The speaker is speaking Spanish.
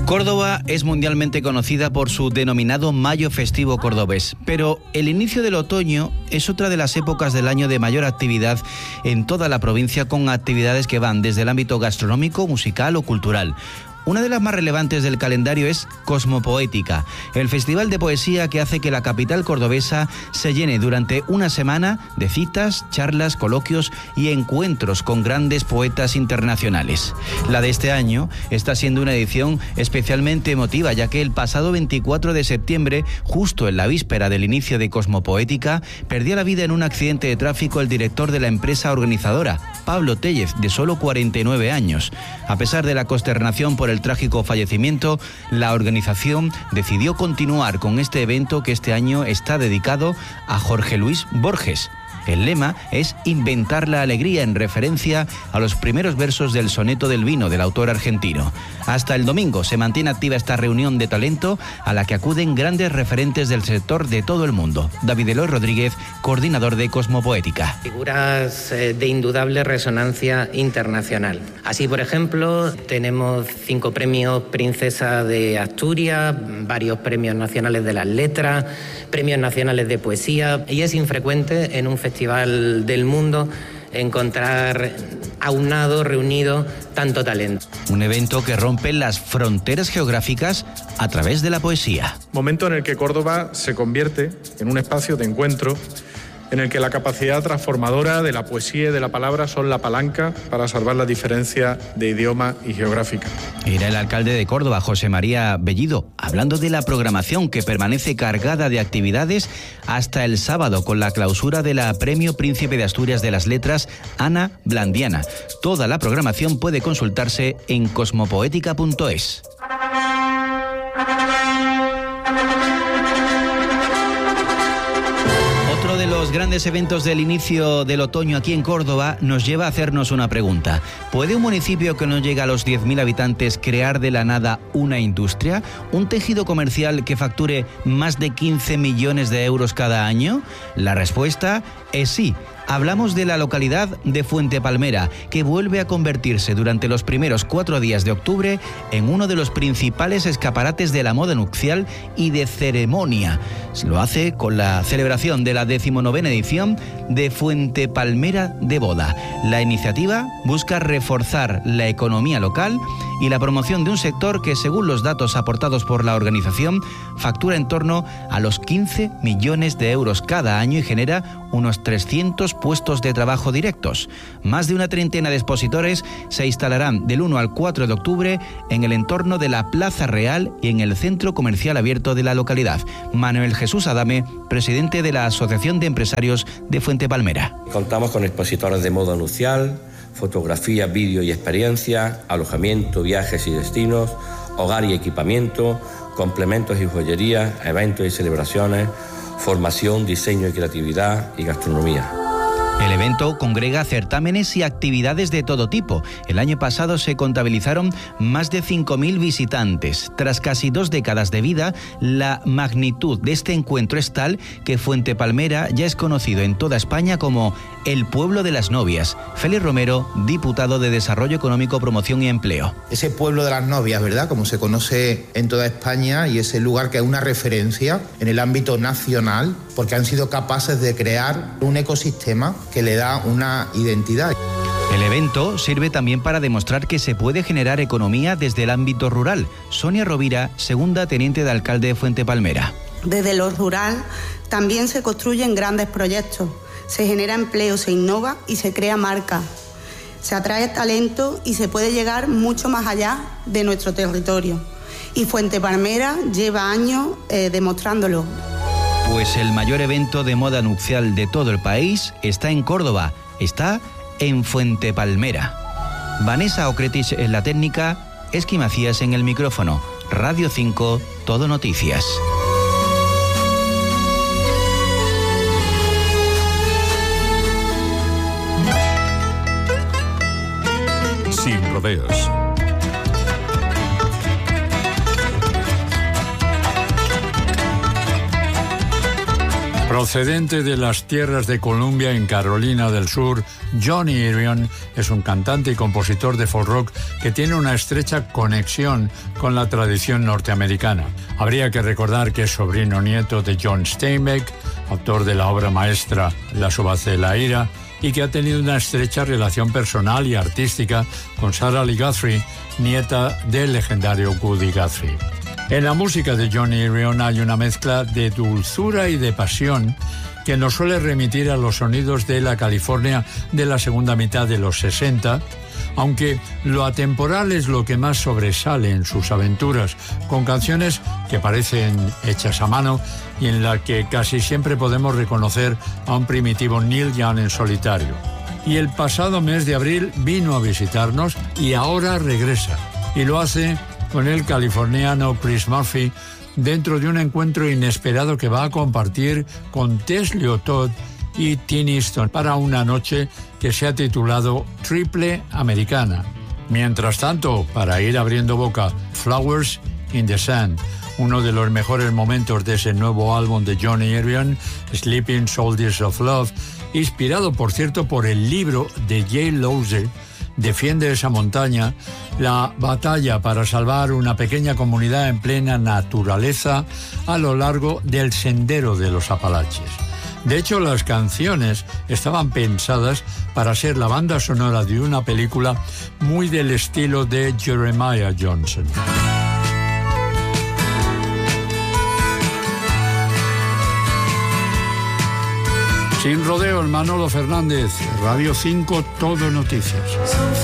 Córdoba es mundialmente conocida por su denominado Mayo Festivo Cordobés, pero el inicio del otoño es otra de las épocas del año de mayor actividad en toda la provincia, con actividades que van desde el ámbito gastronómico, musical o cultural. Una de las más relevantes del calendario es Cosmopoética, el festival de poesía que hace que la capital cordobesa se llene durante una semana de citas, charlas, coloquios y encuentros con grandes poetas internacionales. La de este año está siendo una edición especialmente emotiva, ya que el pasado 24 de septiembre, justo en la víspera del inicio de Cosmopoética, perdió la vida en un accidente de tráfico el director de la empresa organizadora, Pablo Tellez, de solo 49 años. A pesar de la consternación por el trágico fallecimiento, la organización decidió continuar con este evento que este año está dedicado a Jorge Luis Borges. El lema es Inventar la alegría, en referencia a los primeros versos del Soneto del Vino del autor argentino. Hasta el domingo se mantiene activa esta reunión de talento a la que acuden grandes referentes del sector de todo el mundo. David Eloy Rodríguez, coordinador de Cosmopoética. Figuras de indudable resonancia internacional. Así, por ejemplo, tenemos 5 premios Princesa de Asturias, varios premios nacionales de las letras, premios nacionales de poesía, y es infrecuente en un festival del mundo encontrar aunado, reunido, tanto talento. Un evento que rompe las fronteras geográficas a través de la poesía. Momento en el que Córdoba se convierte en un espacio de encuentro en el que la capacidad transformadora de la poesía y de la palabra son la palanca para salvar la diferencia de idioma y geográfica. Era el alcalde de Córdoba, José María Bellido, hablando de la programación que permanece cargada de actividades hasta el sábado, con la clausura de la Premio Príncipe de Asturias de las Letras, Ana Blandiana. Toda la programación puede consultarse en cosmopoética.es. Otro de los grandes eventos del inicio del otoño aquí en Córdoba nos lleva a hacernos una pregunta. ¿Puede un municipio que no llega a los 10.000 habitantes crear de la nada una industria? ¿Un tejido comercial que facture más de 15 millones de euros cada año? La respuesta es sí. Hablamos de la localidad de Fuente Palmera, que vuelve a convertirse durante los primeros 4 días de octubre en uno de los principales escaparates de la moda nupcial y de ceremonia. Lo hace con la celebración de la 19ª edición de Fuente Palmera de Boda. La iniciativa busca reforzar la economía local y la promoción de un sector que, según los datos aportados por la organización, factura en torno a los 15 millones de euros cada año y genera unos 300 puestos de trabajo directos. Más de una treintena de expositores se instalarán del 1 al 4 de octubre en el entorno de la Plaza Real y en el centro comercial abierto de la localidad. Manuel Jesús Adame, presidente de la Asociación de Empresarios de Fuente Palmera. Contamos con expositores de moda nupcial, fotografía, vídeo y experiencia, alojamiento, viajes y destinos, hogar y equipamiento, complementos y joyería, eventos y celebraciones, formación, diseño y creatividad y gastronomía. El evento congrega certámenes y actividades de todo tipo. El año pasado se contabilizaron más de 5.000 visitantes. Tras casi 2 décadas de vida, la magnitud de este encuentro es tal que Fuente Palmera ya es conocido en toda España como el pueblo de las novias. Félix Romero, diputado de Desarrollo Económico, Promoción y Empleo. Ese pueblo de las novias, ¿verdad?, como se conoce en toda España, y ese lugar que es una referencia en el ámbito nacional, porque han sido capaces de crear un ecosistema que le da una identidad. El evento sirve también para demostrar que se puede generar economía desde el ámbito rural. Sonia Rovira, segunda teniente de alcalde de Fuente Palmera. Desde lo rural también se construyen grandes proyectos, se genera empleo, se innova y se crea marca. Se atrae talento y se puede llegar mucho más allá de nuestro territorio. Y Fuente Palmera lleva años demostrándolo. Pues el mayor evento de moda nupcial de todo el país está en Córdoba, está en Fuente Palmera. Vanessa Ocretich en la técnica, Esqui Macías en el micrófono. Radio 5, Todo Noticias. Sin rodeos. Procedente de las tierras de Columbia en Carolina del Sur, Johnny Irion es un cantante y compositor de folk rock que tiene una estrecha conexión con la tradición norteamericana. Habría que recordar que es sobrino nieto de John Steinbeck, autor de la obra maestra La subasta de la ira, y que ha tenido una estrecha relación personal y artística con Sarah Lee Guthrie, nieta del legendario Woody Guthrie. En la música de Johnny Irion hay una mezcla de dulzura y de pasión que nos suele remitir a los sonidos de la California de la segunda mitad de los 60, aunque lo atemporal es lo que más sobresale en sus aventuras, con canciones que parecen hechas a mano y en la que casi siempre podemos reconocer a un primitivo Neil Young en solitario. Y el pasado mes de abril vino a visitarnos y ahora regresa, y lo hace con el californiano Chris Murphy dentro de un encuentro inesperado que va a compartir con Tess Liotot y Tim Easton para una noche que se ha titulado Triple Americana. Mientras tanto, para ir abriendo boca, Flowers in the Sand, uno de los mejores momentos de ese nuevo álbum de Johnny Irion, Sleeping Soldiers of Love, inspirado, por cierto, por el libro de Jay Loeser, Defiende esa montaña, la batalla para salvar una pequeña comunidad en plena naturaleza a lo largo del sendero de los Apalaches. De hecho, las canciones estaban pensadas para ser la banda sonora de una película muy del estilo de Jeremiah Johnson. Sin rodeos, Manolo Fernández, Radio 5, Todo Noticias.